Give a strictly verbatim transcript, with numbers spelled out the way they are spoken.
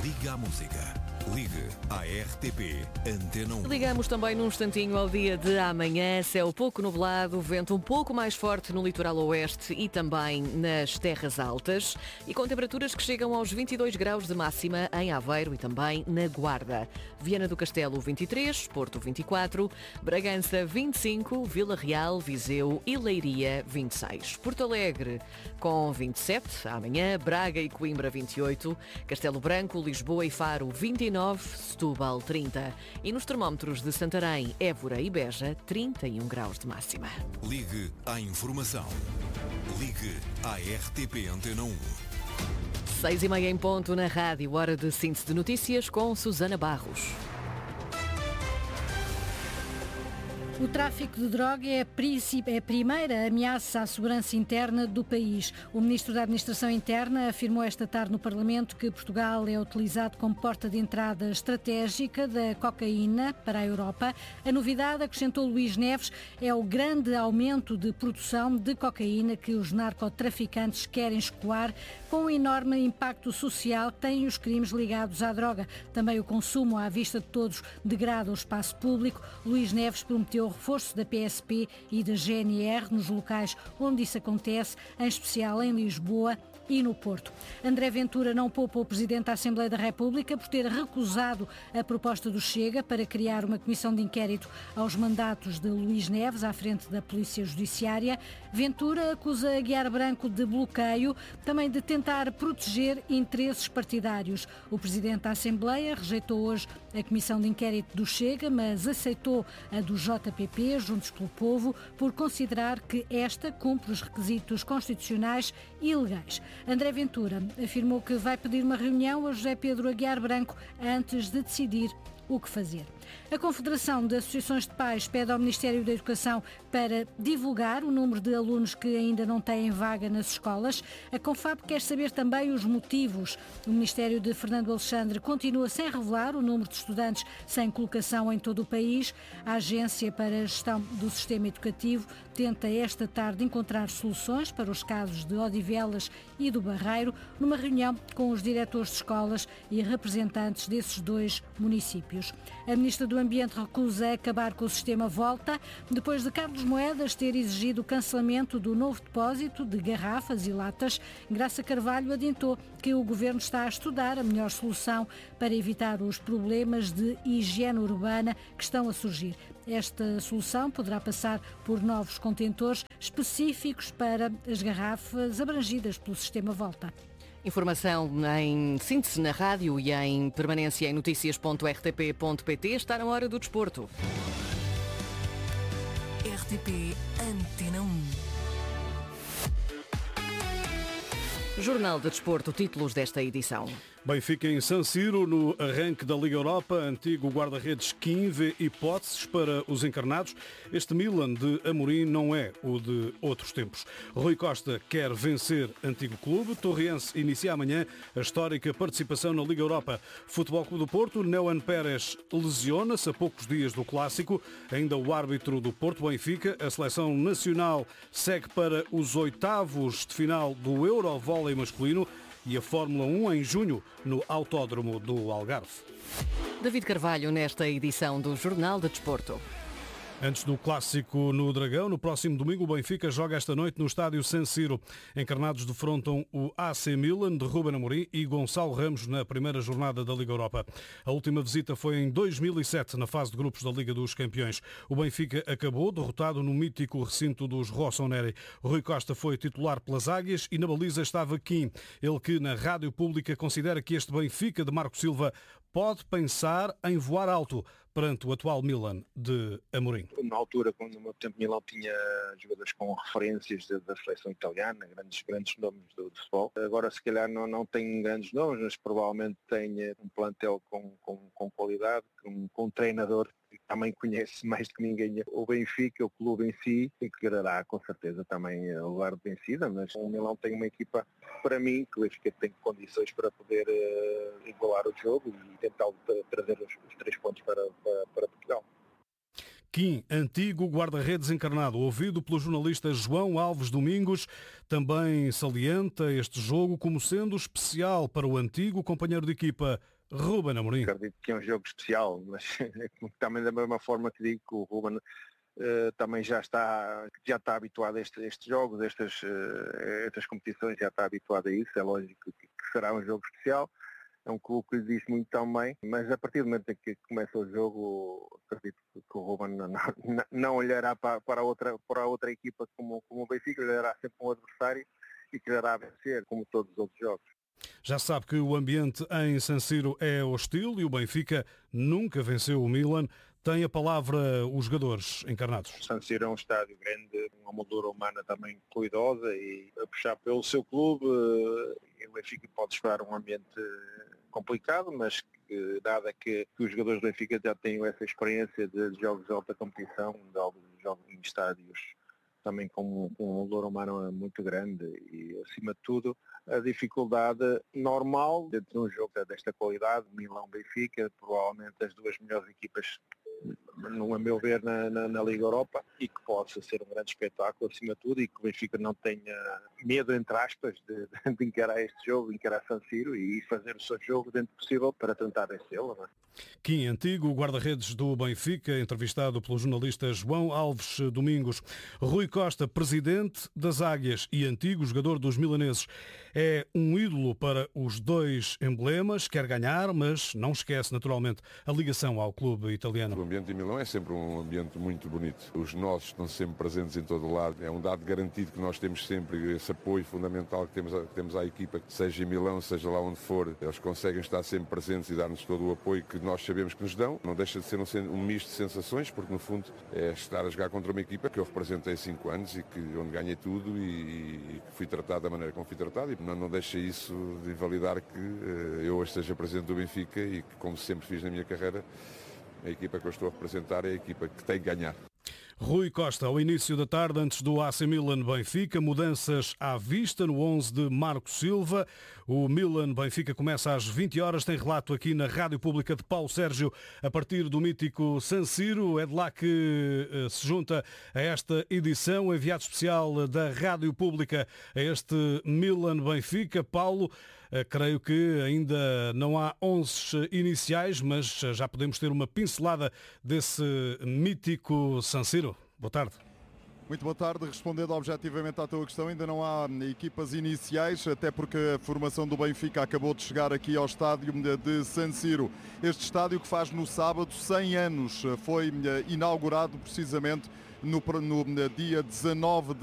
Liga à música. Ligue à R T P Antena um. Ligamos também num instantinho ao dia de amanhã. Céu pouco nublado, vento um pouco mais forte no litoral oeste e também nas terras altas. E com temperaturas que chegam aos vinte e dois graus de máxima em Aveiro e também na Guarda. Viana do Castelo vinte e três, Porto vinte e quatro, Bragança vinte e cinco, Vila Real, Viseu e Leiria vinte e seis. Porto Alegre com vinte e sete, amanhã, Braga e Coimbra vinte e oito, Castelo Branco, Lisboa e Faro vinte e nove, Setúbal trinta e nos termómetros de Santarém, Évora e Beja trinta e um graus de máxima. Ligue à informação. Ligue à R T P Antena um. Seis e meia em ponto na rádio, hora de síntese de notícias com Susana Barros. O tráfico de droga é a primeira ameaça à segurança interna do país. O Ministro da Administração Interna afirmou esta tarde no Parlamento que Portugal é utilizado como porta de entrada estratégica da cocaína para a Europa. A novidade, acrescentou Luís Neves, é o grande aumento de produção de cocaína que os narcotraficantes querem escoar, com o enorme impacto social que têm os crimes ligados à droga. Também o consumo à vista de todos degrada o espaço público. Luís Neves prometeu o reforço da P S P e da G N R nos locais onde isso acontece, em especial em Lisboa e no Porto. André Ventura não poupa o Presidente da Assembleia da República por ter recusado a proposta do Chega para criar uma comissão de inquérito aos mandatos de Luís Neves à frente da Polícia Judiciária. Ventura acusa Aguiar Branco de bloqueio, também de tentar proteger interesses partidários. O Presidente da Assembleia rejeitou hoje a comissão de inquérito do Chega, mas aceitou a do J P P, Juntos pelo Povo, por considerar que esta cumpre os requisitos constitucionais e legais. André Ventura afirmou que vai pedir uma reunião a José Pedro Aguiar Branco antes de decidir o que fazer. A Confederação de Associações de Pais pede ao Ministério da Educação para divulgar o número de alunos que ainda não têm vaga nas escolas. A Confab quer saber também os motivos. O Ministério de Fernando Alexandre continua sem revelar o número de estudantes sem colocação em todo o país. A Agência para a Gestão do Sistema Educativo tenta esta tarde encontrar soluções para os casos de Odivelas e do Barreiro, numa reunião com os diretores de escolas e representantes desses dois municípios. A Ministra do Ambiente recusa acabar com o sistema Volta, depois de Carlos Moedas ter exigido o cancelamento do novo depósito de garrafas e latas. Graça Carvalho adiantou que o Governo está a estudar a melhor solução para evitar os problemas de higiene urbana que estão a surgir. Esta solução poderá passar por novos contentores específicos para as garrafas abrangidas pelo sistema Volta. Informação em síntese na rádio e em permanência em notícias ponto r t p ponto p t. Está na hora do desporto. R T P Antena um. Jornal de Desporto, títulos desta edição. Benfica em San Siro, no arranque da Liga Europa. Antigo guarda-redes Kim vê hipóteses para os encarnados. Este Milan de Amorim não é o de outros tempos. Rui Costa quer vencer antigo clube. Torriense inicia amanhã a histórica participação na Liga Europa. Futebol Clube do Porto, Neuen Pérez lesiona-se a poucos dias do Clássico. Ainda o árbitro do Porto Benfica. A seleção nacional segue para os oitavos de final do Eurovôlei masculino. E a Fórmula um em junho no Autódromo do Algarve. David Carvalho nesta edição do Jornal de Desporto. Antes do Clássico no Dragão, no próximo domingo o Benfica joga esta noite no estádio San Siro. Encarnados defrontam o A C Milan de Ruben Amorim e Gonçalo Ramos na primeira jornada da Liga Europa. A última visita foi em dois mil e sete, na fase de grupos da Liga dos Campeões. O Benfica acabou derrotado no mítico recinto dos Rossoneri. Rui Costa foi titular pelas Águias e na baliza estava Kim. Ele que na rádio pública considera que este Benfica de Marco Silva pode pensar em voar alto perante o atual Milan de Amorim. Na altura, quando no meu tempo Milão tinha jogadores com referências da, da seleção italiana, grandes, grandes nomes do, do futebol. Agora se calhar não, não tem grandes nomes, mas provavelmente tem um plantel com, com, com qualidade, com, com um treinador que também conhece mais do que ninguém o Benfica, o clube em si, e que quererá com certeza também levar de vencida, mas o Milão tem uma equipa, para mim, que o Benfica tem condições para poder uh, igualar o jogo e tentar trazer os, os três pontos para, para, para Portugal. Kim, antigo guarda-redes encarnado, ouvido pelo jornalista João Alves Domingos, também salienta este jogo como sendo especial para o antigo companheiro de equipa Ruben Amorim. Acredito que é um jogo especial, mas também da mesma forma que digo que o Ruben uh, também já está, já está habituado a este, estes jogos, a estas, uh, estas competições, já está habituado a isso, é lógico que, que será um jogo especial. É um clube que lhe diz muito também, mas a partir do momento em que começa o jogo, acredito que o Ruben não, não, não olhará para, para, a outra, para a outra equipa como, como o Benfica, olhará sempre um adversário e quererá vencer, como todos os outros jogos. Já sabe que o ambiente em San Siro é hostil e o Benfica nunca venceu o Milan. Tem a palavra os jogadores encarnados. San Siro é um estádio grande, uma moldura humana também cuidosa e a puxar pelo seu clube, o Benfica pode esperar um ambiente complicado, mas que, dada que, que os jogadores do Benfica já têm essa experiência de jogos de alta competição, de jogos em estádios também com, com um valor humano muito grande e, acima de tudo, a dificuldade normal dentro de um jogo desta qualidade, Milão-Benfica, provavelmente as duas melhores equipas, no a meu ver, na, na, na Liga Europa, e que possa ser um grande espetáculo, acima de tudo, e que o Benfica não tenha medo, entre aspas, de, de encarar este jogo, encarar San Siro e fazer o seu jogo dentro do possível para tentar vencê-lo. Kim, antigo guarda-redes do Benfica, entrevistado pelo jornalista João Alves Domingos. Rui Costa, presidente das Águias e antigo jogador dos milaneses. É um ídolo para os dois emblemas, quer ganhar, mas não esquece naturalmente a ligação ao clube italiano. O ambiente em Milão é sempre um ambiente muito bonito. Os nossos estão sempre presentes em todo o lado. É um dado garantido que nós temos sempre, esse apoio fundamental que temos, que temos à equipa, seja em Milão, seja lá onde for. Eles conseguem estar sempre presentes e dar-nos todo o apoio que nós sabemos que nos dão. Não deixa de ser um, um misto de sensações, porque no fundo é estar a jogar contra uma equipa que eu representei há cinco anos e que, onde ganhei tudo e, e que fui tratado da maneira como fui tratado. E não, não deixa isso de invalidar que uh, eu hoje seja presidente do Benfica e que, como sempre fiz na minha carreira, a equipa que eu estou a representar é a equipa que tem que ganhar. Rui Costa, ao início da tarde, antes do A C Milan-Benfica, mudanças à vista no onze de Marco Silva. O Milan-Benfica começa às vinte horas, tem relato aqui na Rádio Pública de Paulo Sérgio, a partir do mítico San Siro. É de lá que uh, se junta a esta edição, enviado especial da Rádio Pública a este Milan-Benfica. Paulo, uh, creio que ainda não há onze iniciais, mas já podemos ter uma pincelada desse mítico San Siro. Boa tarde. Muito boa tarde. Respondendo objetivamente à tua questão, ainda não há equipas iniciais, até porque a formação do Benfica acabou de chegar aqui ao estádio de San Siro. Este estádio que faz no sábado cem anos, foi inaugurado precisamente no, no dia dezanove de